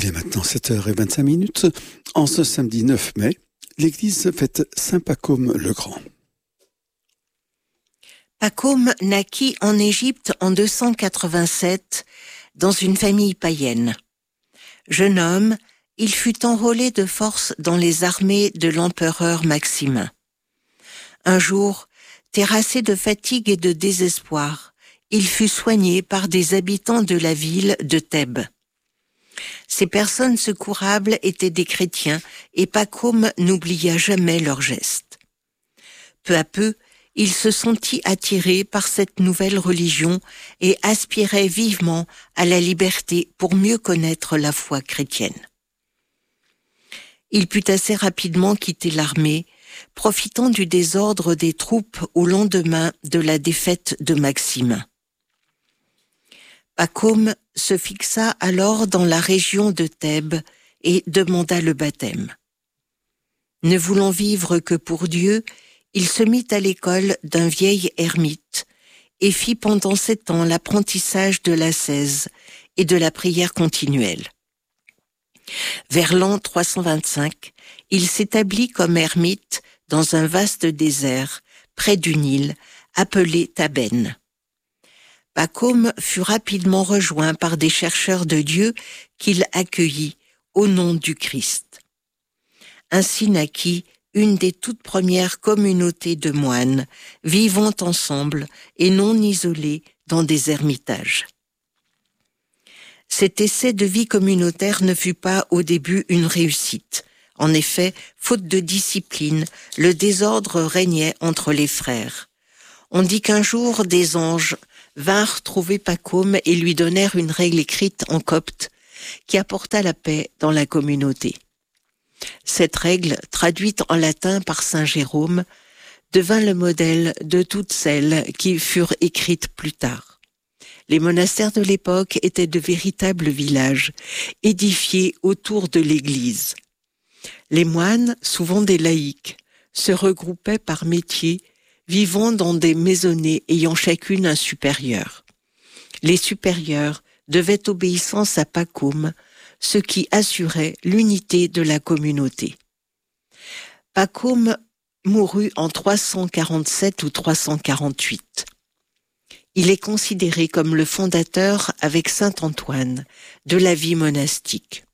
Il est maintenant 7h25. En ce samedi 9 mai, l'église fête Saint Pacôme le Grand. Pacôme naquit en Égypte en 287 dans une famille païenne. Jeune homme, il fut enrôlé de force dans les armées de l'empereur Maximin. Un jour, terrassé de fatigue et de désespoir, il fut soigné par des habitants de la ville de Thèbes. Ces personnes secourables étaient des chrétiens et Pacôme n'oublia jamais leurs gestes. Peu à peu, il se sentit attiré par cette nouvelle religion et aspirait vivement à la liberté pour mieux connaître la foi chrétienne. Il put assez rapidement quitter l'armée, profitant du désordre des troupes au lendemain de la défaite de Maximin. Pacôme se fixa alors dans la région de Thèbes et demanda le baptême. Ne voulant vivre que pour Dieu, il se mit à l'école d'un vieil ermite et fit pendant 7 ans l'apprentissage de l'ascèse et de la prière continuelle. Vers l'an 325, il s'établit comme ermite dans un vaste désert, près du Nil, appelé Thabène. Pacôme fut rapidement rejoint par des chercheurs de Dieu qu'il accueillit au nom du Christ. Ainsi naquit une des toutes premières communautés de moines, vivant ensemble et non isolés dans des ermitages. Cet essai de vie communautaire ne fut pas au début une réussite. En effet, faute de discipline, le désordre régnait entre les frères. On dit qu'un jour, des anges vinrent trouver Pacôme et lui donnèrent une règle écrite en copte qui apporta la paix dans la communauté. Cette règle, traduite en latin par saint Jérôme, devint le modèle de toutes celles qui furent écrites plus tard. Les monastères de l'époque étaient de véritables villages, édifiés autour de l'église. Les moines, souvent des laïcs, se regroupaient par métier, vivant dans des maisonnées ayant chacune un supérieur. Les supérieurs devaient obéissance à Pacôme, ce qui assurait l'unité de la communauté. Pacôme mourut en 347 ou 348. Il est considéré comme le fondateur, avec saint Antoine, de la vie monastique.